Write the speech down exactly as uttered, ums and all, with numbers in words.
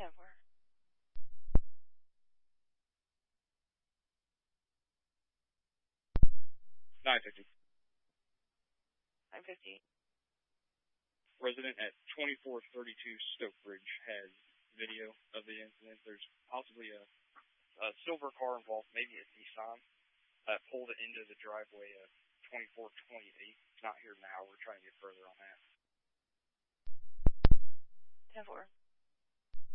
ten four. nine fifty. nine fifty. Resident at twenty-four thirty-two Stokebridge has video of the incident. There's possibly a, a silver car involved, maybe a Nissan, that pulled it into the driveway of twenty-four twenty-eight. It's not here now. We're trying to get further on that. ten four.